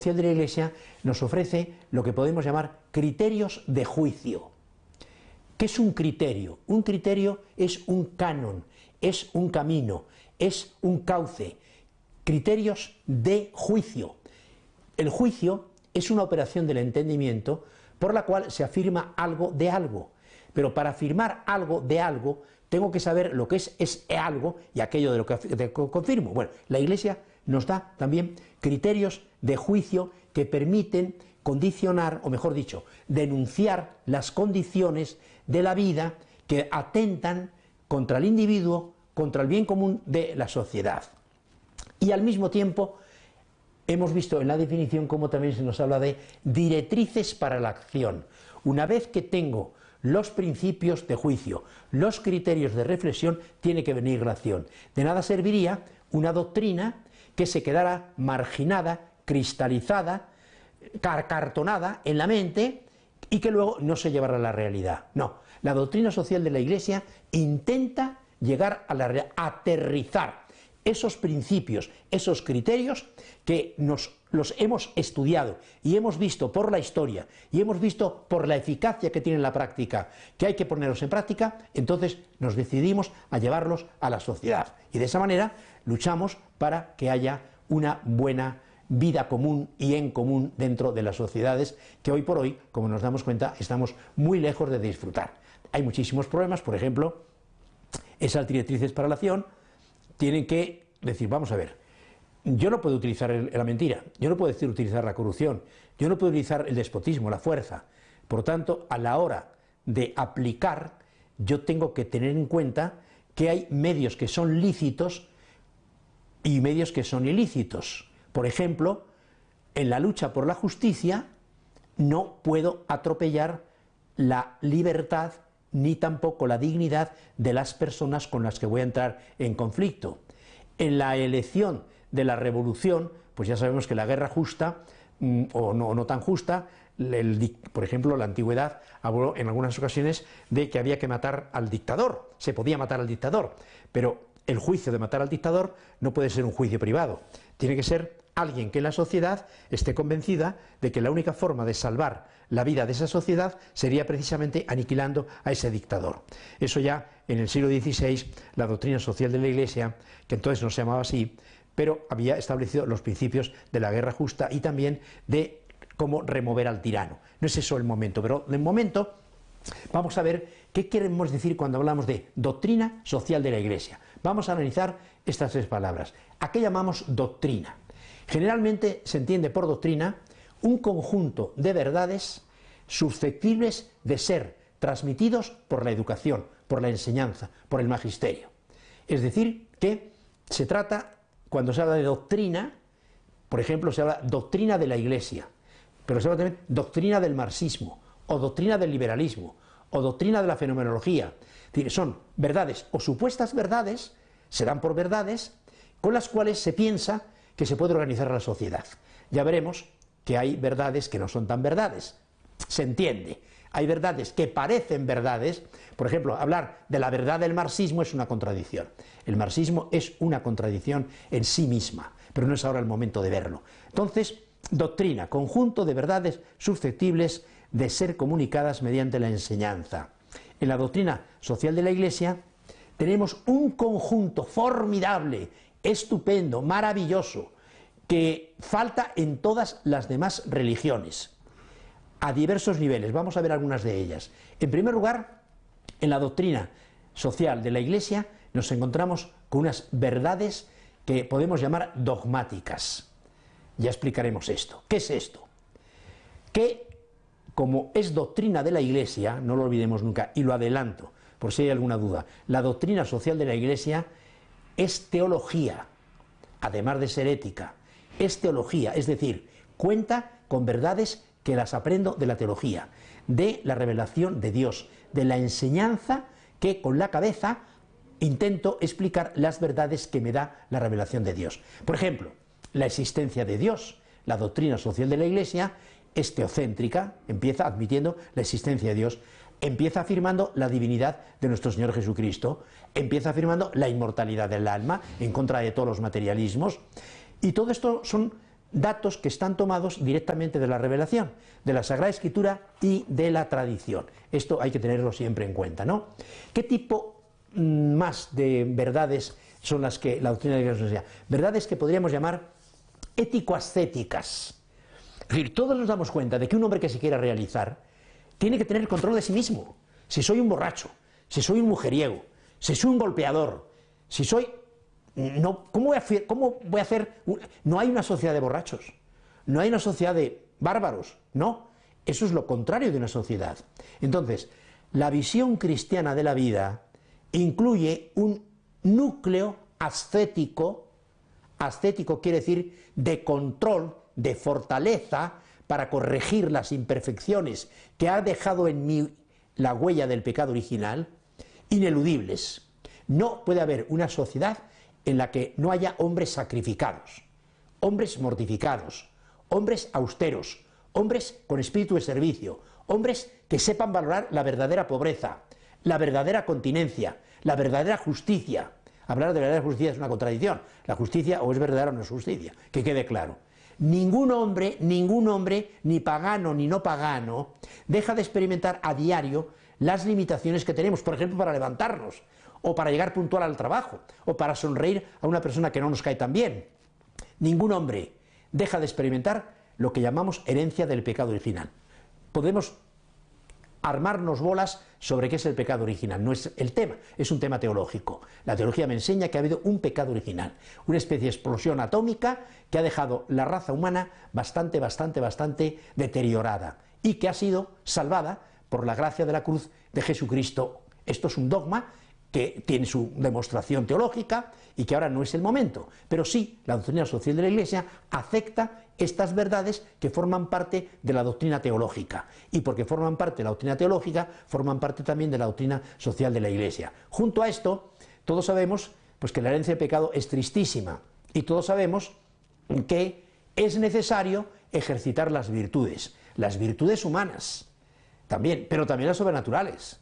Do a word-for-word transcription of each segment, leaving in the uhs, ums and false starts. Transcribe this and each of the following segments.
de la Iglesia nos ofrece lo que podemos llamar criterios de juicio. ¿Qué es un criterio? Un criterio es un canon, es un camino, es un cauce. Criterios de juicio. El juicio es una operación del entendimiento por la cual se afirma algo de algo. Pero para afirmar algo de algo, tengo que saber lo que es ese algo y aquello de lo que de, confirmo. Bueno, la Iglesia nos da también criterios de juicio que permiten condicionar, o mejor dicho, denunciar las condiciones de la vida que atentan contra el individuo, contra el bien común de la sociedad. Y al mismo tiempo hemos visto en la definición cómo también se nos habla de directrices para la acción. Una vez que tengo los principios de juicio, los criterios de reflexión, tiene que venir la acción. De nada serviría una doctrina que se quedara marginada, cristalizada, cartonada en la mente y que luego no se llevara a la realidad. No, la doctrina social de la Iglesia intenta llegar a la realidad, aterrizar esos principios, esos criterios que nos los hemos estudiado y hemos visto por la historia y hemos visto por la eficacia que tiene la práctica, que hay que ponerlos en práctica, entonces nos decidimos a llevarlos a la sociedad. Y de esa manera luchamos para que haya una buena vida común y en común dentro de las sociedades que hoy por hoy, como nos damos cuenta, estamos muy lejos de disfrutar. Hay muchísimos problemas, por ejemplo, esas directrices para la acción tienen que decir, vamos a ver, yo no puedo utilizar el, la mentira, yo no puedo decir utilizar la corrupción, yo no puedo utilizar el despotismo, la fuerza. Por tanto, a la hora de aplicar, yo tengo que tener en cuenta que hay medios que son lícitos y medios que son ilícitos. Por ejemplo, en la lucha por la justicia no puedo atropellar la libertad ni tampoco la dignidad de las personas con las que voy a entrar en conflicto. En la elección de la revolución, pues ya sabemos que la guerra justa, mmm, o no, no tan justa, el, por ejemplo, la antigüedad habló en algunas ocasiones de que había que matar al dictador, se podía matar al dictador, pero el juicio de matar al dictador no puede ser un juicio privado, tiene que ser alguien que en la sociedad esté convencida de que la única forma de salvar la vida de esa sociedad sería precisamente aniquilando a ese dictador. Eso ya en el siglo dieciséis, la doctrina social de la Iglesia, que entonces no se llamaba así, pero había establecido los principios de la guerra justa y también de cómo remover al tirano. No es eso el momento, pero de momento vamos a ver qué queremos decir cuando hablamos de doctrina social de la Iglesia. Vamos a analizar estas tres palabras. ¿A qué llamamos doctrina? Generalmente se entiende por doctrina un conjunto de verdades susceptibles de ser transmitidos por la educación, por la enseñanza, por el magisterio. Es decir, que se trata, cuando se habla de doctrina, por ejemplo, se habla doctrina de la Iglesia, pero se habla también doctrina del marxismo, o doctrina del liberalismo, o doctrina de la fenomenología. Es decir, son verdades o supuestas verdades, se dan por verdades, con las cuales se piensa que se puede organizar la sociedad. Ya veremos que hay verdades que no son tan verdades, se entiende. Hay verdades que parecen verdades, por ejemplo, hablar de la verdad del marxismo es una contradicción. El marxismo es una contradicción en sí misma, pero no es ahora el momento de verlo. Entonces, doctrina, conjunto de verdades susceptibles de ser comunicadas mediante la enseñanza. En la doctrina social de la Iglesia tenemos un conjunto formidable, estupendo, maravilloso, que falta en todas las demás religiones, a diversos niveles. Vamos a ver algunas de ellas. En primer lugar, en la doctrina social de la Iglesia nos encontramos con unas verdades que podemos llamar dogmáticas. Ya explicaremos esto. ¿Qué es esto? Que, como es doctrina de la Iglesia, no lo olvidemos nunca, y lo adelanto, por si hay alguna duda, la doctrina social de la Iglesia es teología, además de ser ética, es teología, es decir, cuenta con verdades que las aprendo de la teología, de la revelación de Dios, de la enseñanza que con la cabeza intento explicar las verdades que me da la revelación de Dios. Por ejemplo, la existencia de Dios. La doctrina social de la Iglesia es teocéntrica, empieza admitiendo la existencia de Dios, empieza afirmando la divinidad de nuestro Señor Jesucristo, empieza afirmando la inmortalidad del alma en contra de todos los materialismos, y todo esto son datos que están tomados directamente de la revelación, de la Sagrada Escritura y de la tradición. Esto hay que tenerlo siempre en cuenta, ¿no? ¿Qué tipo mmm, más de verdades son las que la doctrina de la Iglesia nos enseña? Verdades que podríamos llamar ético-ascéticas. Es decir, todos nos damos cuenta de que un hombre que se quiera realizar tiene que tener control de sí mismo. Si soy un borracho, si soy un mujeriego, si soy un golpeador, si soy... No, ¿cómo voy a hacer? ¿Cómo voy a hacer? No hay una sociedad de borrachos, no hay una sociedad de bárbaros, no. Eso es lo contrario de una sociedad. Entonces, la visión cristiana de la vida incluye un núcleo ascético. Ascético quiere decir de control, de fortaleza, para corregir las imperfecciones que ha dejado en mí la huella del pecado original, ineludibles. No puede haber una sociedad en la que no haya hombres sacrificados, hombres mortificados, hombres austeros, hombres con espíritu de servicio, hombres que sepan valorar la verdadera pobreza, la verdadera continencia, la verdadera justicia. Hablar de verdadera justicia es una contradicción. La justicia o es verdadera o no es justicia, que quede claro. Ningún hombre, ningún hombre, ni pagano ni no pagano, deja de experimentar a diario las limitaciones que tenemos, por ejemplo, para levantarnos, o para llegar puntual al trabajo, o para sonreír a una persona que no nos cae tan bien. Ningún hombre deja de experimentar lo que llamamos herencia del pecado original. Podemos armarnos bolas sobre qué es el pecado original, no es el tema, es un tema teológico. La teología me enseña que ha habido un pecado original, una especie de explosión atómica que ha dejado la raza humana bastante, bastante, bastante deteriorada y que ha sido salvada por la gracia de la cruz de Jesucristo. Esto es un dogma que tiene su demostración teológica y que ahora no es el momento, pero sí la doctrina social de la Iglesia acepta estas verdades que forman parte de la doctrina teológica, y porque forman parte de la doctrina teológica, forman parte también de la doctrina social de la Iglesia. Junto a esto, todos sabemos pues, que la herencia del pecado es tristísima, y todos sabemos que es necesario ejercitar las virtudes, las virtudes humanas también, pero también las sobrenaturales.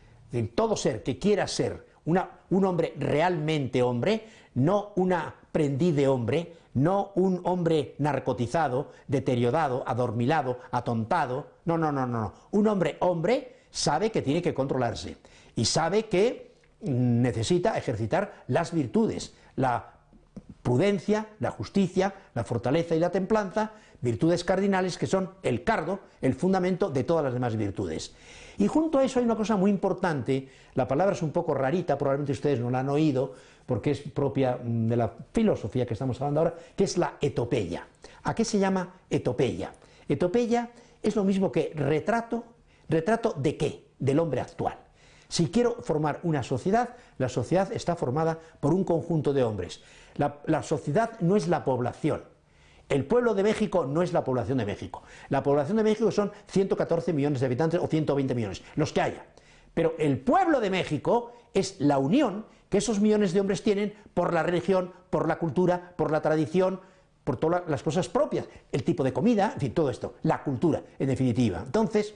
Todo ser que quiera ser una, un hombre realmente hombre, no un aprendiz de hombre, no un hombre narcotizado, deteriorado, adormilado, atontado, no, no, no, no, un hombre hombre sabe que tiene que controlarse y sabe que necesita ejercitar las virtudes, la prudencia, la justicia, la fortaleza y la templanza, virtudes cardinales que son el cardo, el fundamento de todas las demás virtudes. Y junto a eso hay una cosa muy importante, la palabra es un poco rarita, probablemente ustedes no la han oído, porque es propia de la filosofía que estamos hablando ahora, que es la etopeia. ¿A qué se llama etopeia? Etopeia es lo mismo que retrato. ¿Retrato de qué? Del hombre actual. Si quiero formar una sociedad, la sociedad está formada por un conjunto de hombres. La, la sociedad no es la población. El pueblo de México no es la población de México. La población de México son ciento catorce millones de habitantes o ciento veinte millones, los que haya. Pero el pueblo de México es la unión que esos millones de hombres tienen por la religión, por la cultura, por la tradición, por todas las cosas propias, el tipo de comida, en fin, todo esto, la cultura, en definitiva. Entonces,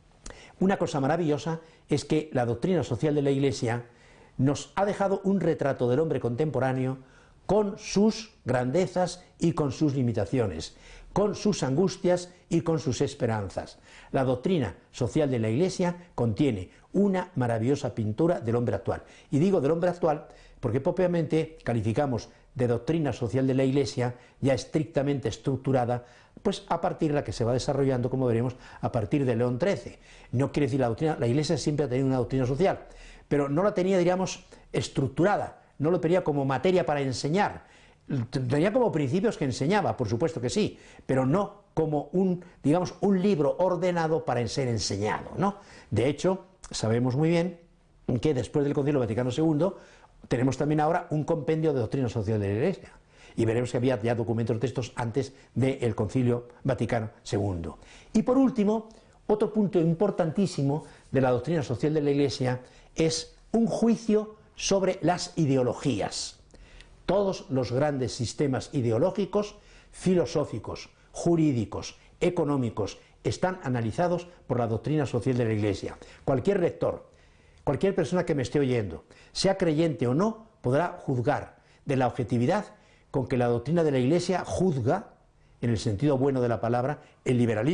una cosa maravillosa es que la doctrina social de la Iglesia nos ha dejado un retrato del hombre contemporáneo con sus grandezas y con sus limitaciones, con sus angustias y con sus esperanzas. La doctrina social de la Iglesia contiene una maravillosa pintura del hombre actual. Y digo del hombre actual porque propiamente calificamos de doctrina social de la Iglesia ya estrictamente estructurada, pues a partir de la que se va desarrollando, como veremos, a partir de León trece. No quiere decir la doctrina, la Iglesia siempre ha tenido una doctrina social, pero no la tenía, diríamos, estructurada, no lo tenía como materia para enseñar, tenía como principios que enseñaba, por supuesto que sí, pero no como un, digamos, un libro ordenado para ser enseñado, ¿no? De hecho, sabemos muy bien que después del Concilio Vaticano segundo tenemos también ahora un compendio de doctrina social de la Iglesia, y veremos que había ya documentos, textos antes del Concilio Vaticano segundo. Y por último, otro punto importantísimo de la doctrina social de la Iglesia es un juicio sobre las ideologías. Todos los grandes sistemas ideológicos, filosóficos, jurídicos, económicos, están analizados por la doctrina social de la Iglesia. Cualquier lector, cualquier persona que me esté oyendo, sea creyente o no, podrá juzgar de la objetividad con que la doctrina de la Iglesia juzga en el sentido bueno de la palabra, el liberalismo